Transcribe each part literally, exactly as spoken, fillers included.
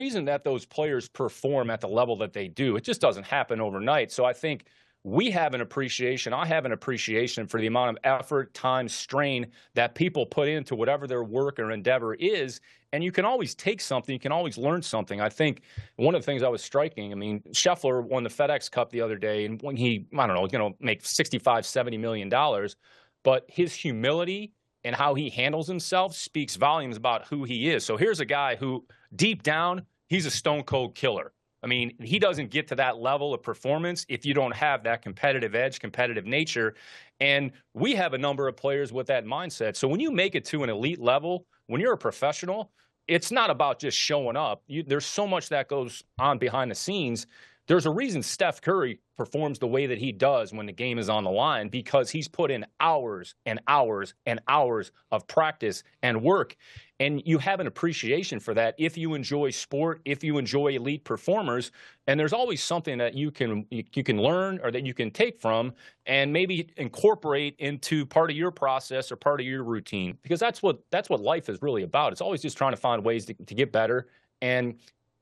reason that those players perform at the level that they do. It just doesn't happen overnight. So I think we have an appreciation. I have an appreciation for the amount of effort, time, strain that people put into whatever their work or endeavor is. And you can always take something. You can always learn something. I think one of the things I was striking, I mean, Scheffler won the FedEx Cup the other day, and when he, I don't know, he's going to make sixty-five, seventy million dollars. But his humility and how he handles himself speaks volumes about who he is. So here's a guy who, deep down, he's a stone cold killer. I mean, he doesn't get to that level of performance if you don't have that competitive edge, competitive nature. And we have a number of players with that mindset. So when you make it to an elite level, when you're a professional, it's not about just showing up. You, there's so much that goes on behind the scenes. There's a reason Steph Curry performs the way that he does when the game is on the line, because he's put in hours and hours and hours of practice and work. And you have an appreciation for that if you enjoy sport, if you enjoy elite performers. And there's always something that you can you can learn or that you can take from and maybe incorporate into part of your process or part of your routine, because that's what that's what life is really about. It's always just trying to find ways to, to get better. And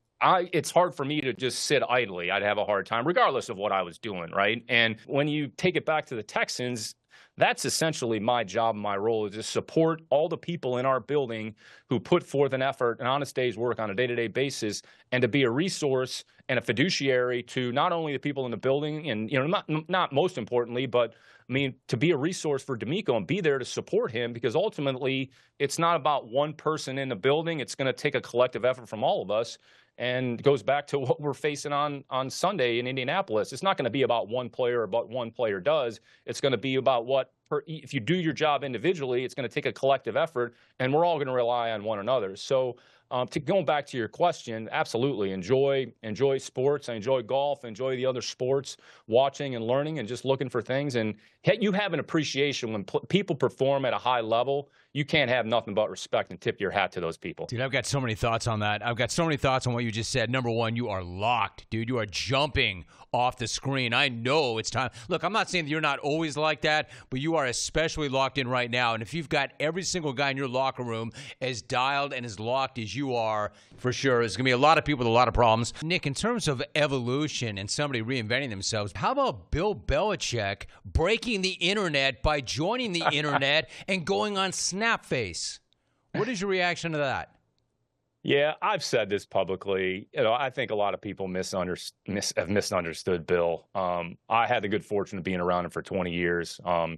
I, it's hard for me to just sit idly. I'd have a hard time, regardless of what I was doing, right? And when you take it back to the Texans, that's essentially my job and my role, is to support all the people in our building who put forth an effort, an honest day's work on a day-to-day basis, and to be a resource and a fiduciary to not only the people in the building and, you know, not, not most importantly, but I mean, to be a resource for DeMeco and be there to support him, because ultimately it's not about one person in the building. It's going to take a collective effort from all of us. And it goes back to what we're facing on, on Sunday in Indianapolis. It's not going to be about one player or what one player does. It's going to be about what, per, if you do your job individually, it's going to take a collective effort, and we're all going to rely on one another. So um, to going back to your question, absolutely enjoy enjoy sports. I enjoy golf, enjoy the other sports, watching and learning and just looking for things. And you have an appreciation when p- people perform at a high level. You can't have nothing but respect and tip your hat to those people. Dude, I've got so many thoughts on that. I've got so many thoughts on what you just said. Number one, you are locked, dude. You are jumping off the screen. I know it's time. Look, I'm not saying that you're not always like that, but you are especially locked in right now. And if you've got every single guy in your locker room as dialed and as locked as you are, for sure, there's going to be a lot of people with a lot of problems. Nick, in terms of evolution and somebody reinventing themselves, how about Bill Belichick breaking the internet by joining the internet and going on Snapface? What is your reaction to that? Yeah, I've said this publicly. You know, I think a lot of people misunder- mis- have misunderstood Bill. Um, I had the good fortune of being around him for twenty years. Um,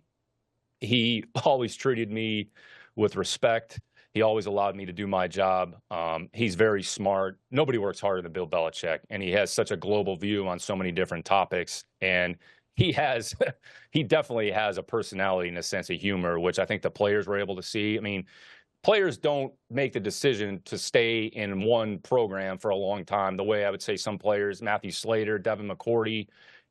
he always treated me with respect. He always allowed me to do my job. Um, he's very smart. Nobody works harder than Bill Belichick, and he has such a global view on so many different topics. And he has, he definitely has a personality and a sense of humor, which I think the players were able to see. I mean, players don't make the decision to stay in one program for a long time the way I would say some players, Matthew Slater, Devin McCourty,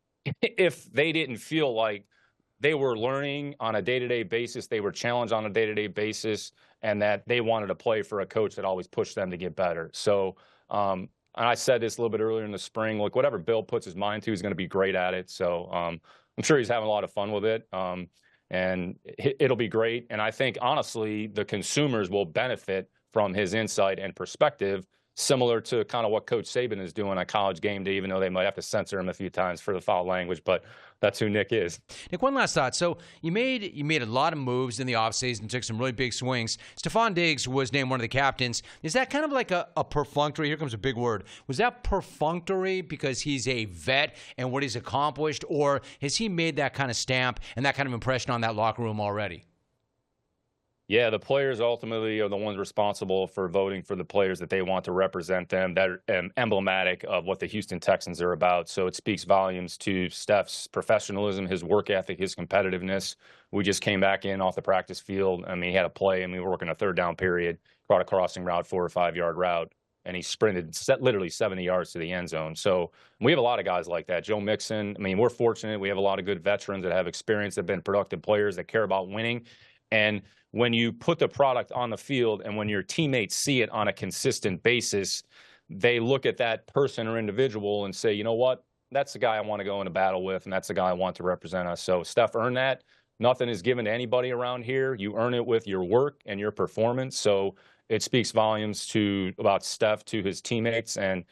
if they didn't feel like they were learning on a day-to-day basis, they were challenged on a day-to-day basis, and that they wanted to play for a coach that always pushed them to get better. So um, and I said this a little bit earlier in the spring, look, whatever Bill puts his mind to, he's going to be great at it. So um, I'm sure he's having a lot of fun with it. Um, And it'll be great. And I think, honestly, the consumers will benefit from his insight and perspective, similar to kind of what Coach Saban is doing on College Game Day, even though they might have to censor him a few times for the foul language. But that's who Nick is. Nick, one last thought. So you made you made a lot of moves in the offseason, took some really big swings. Stephon Diggs was named one of the captains. Is that kind of like a, a perfunctory? Here comes a big word. Was that perfunctory because he's a vet and what he's accomplished, or has he made that kind of stamp and that kind of impression on that locker room already? Yeah, the players ultimately are the ones responsible for voting for the players that they want to represent them, that are um, emblematic of what the Houston Texans are about. So it speaks volumes to Steph's professionalism, his work ethic, his competitiveness. We just came back in off the practice field. I mean, he had a play, and we were working a third down period, caught a crossing route, four or five yard route, and he sprinted set literally seventy yards to the end zone. So we have a lot of guys like that. Joe Mixon, I mean, we're fortunate. We have a lot of good veterans that have experience, that have been productive players, that care about winning. And when you put the product on the field and when your teammates see it on a consistent basis, they look at that person or individual and say, you know what, that's the guy I want to go into battle with, and that's the guy I want to represent us. So Steph earned that. Nothing is given to anybody around here. You earn it with your work and your performance. So it speaks volumes to about Steph, to his teammates, and